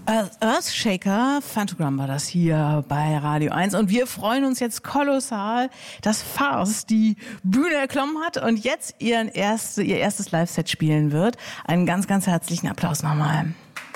Earthshaker, Phantogram war das hier bei Radio 1 und wir freuen uns jetzt kolossal, dass Farce die Bühne erklommen hat und jetzt ihr erstes Live-Set spielen wird. Einen ganz, ganz herzlichen Applaus nochmal.